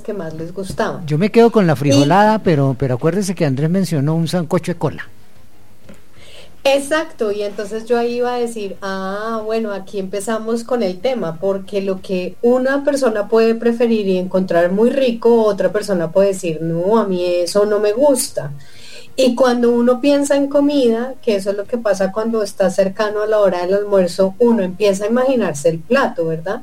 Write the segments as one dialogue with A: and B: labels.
A: que más les gustaban.
B: Yo me quedo con la frijolada, pero acuérdese que Andrés mencionó un sancocho de cola.
A: Exacto, y entonces yo ahí iba a decir, bueno, aquí empezamos con el tema, porque lo que una persona puede preferir y encontrar muy rico, otra persona puede decir, no, a mí eso no me gusta. Y cuando uno piensa en comida, que eso es lo que pasa cuando está cercano a la hora del almuerzo, uno empieza a imaginarse el plato, ¿verdad?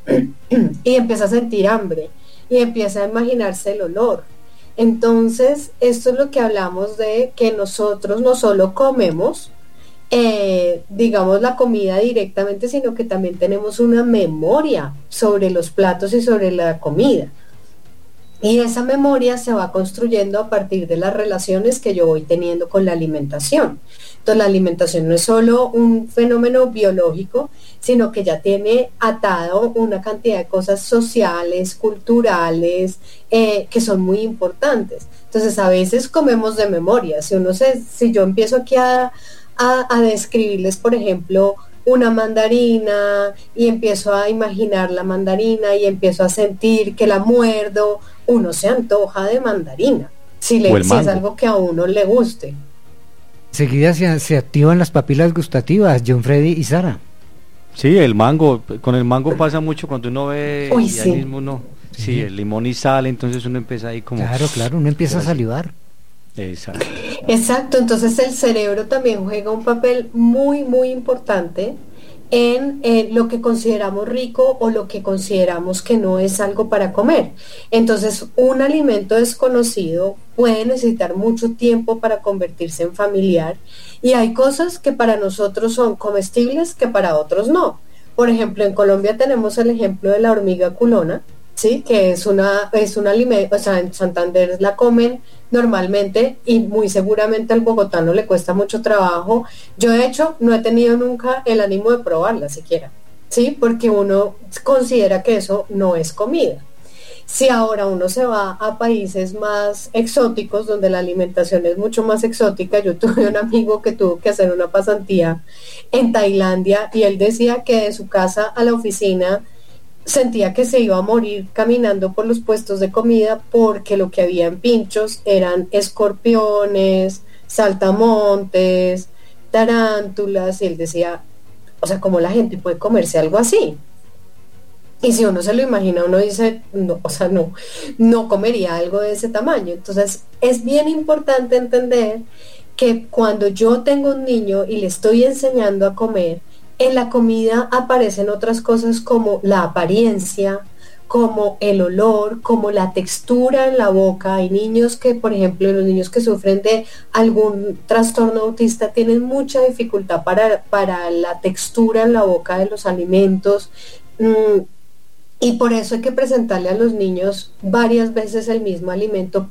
A: Y empieza a sentir hambre, y empieza a imaginarse el olor. Entonces, esto es lo que hablamos de que nosotros no solo comemos, digamos, la comida directamente, sino que también tenemos una memoria sobre los platos y sobre la comida. Y esa memoria se va construyendo a partir de las relaciones que yo voy teniendo con la alimentación. Entonces, la alimentación no es solo un fenómeno biológico, sino que ya tiene atado una cantidad de cosas sociales, culturales, que son muy importantes. Entonces, a veces comemos de memoria. Si yo empiezo aquí a describirles, por ejemplo, una mandarina y empiezo a imaginar la mandarina y empiezo a sentir que la muerdo, uno se antoja de mandarina, si es algo que a uno le guste.
B: Enseguida se activan las papilas gustativas, John Freddy y Sara.
C: Sí, el mango, con el mango pasa mucho cuando uno ve
A: Uy,
C: y
A: sí.
C: ahí mismo uno, sí, el limón y sal, entonces uno empieza ahí como...
B: Claro, uno empieza a salivar.
A: Exacto, entonces el cerebro también juega un papel muy, muy importante en lo que consideramos rico o lo que consideramos que no es algo para comer. Entonces, un alimento desconocido puede necesitar mucho tiempo para convertirse en familiar, y hay cosas que para nosotros son comestibles que para otros no. Por ejemplo, en Colombia tenemos el ejemplo de la hormiga culona, ¿sí? Que es un alimento, o sea, en Santander la comen normalmente y muy seguramente al bogotano le cuesta mucho trabajo. Yo de hecho no he tenido nunca el ánimo de probarla siquiera, ¿sí? Porque uno considera que eso no es comida. Si ahora uno se va a países más exóticos, donde la alimentación es mucho más exótica, yo tuve un amigo que tuvo que hacer una pasantía en Tailandia y él decía que de su casa a la oficina sentía que se iba a morir caminando por los puestos de comida, porque lo que había en pinchos eran escorpiones, saltamontes, tarántulas, y él decía, o sea, ¿cómo la gente puede comerse algo así? Y si uno se lo imagina, uno dice, no, o sea, no comería algo de ese tamaño. Entonces, es bien importante entender que cuando yo tengo un niño y le estoy enseñando a comer, en la comida aparecen otras cosas como la apariencia, como el olor, como la textura en la boca. Hay niños que, por ejemplo, los niños que sufren de algún trastorno autista tienen mucha dificultad para la textura en la boca de los alimentos. Y por eso hay que presentarle a los niños varias veces el mismo alimento,